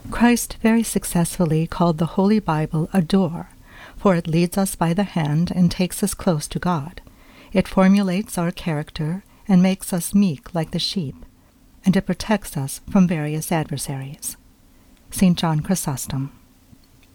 Christ very successfully called the Holy Bible a door, for it leads us by the hand and takes us close to God. It formulates our character and makes us meek like the sheep, and it protects us from various adversaries. St. John Chrysostom.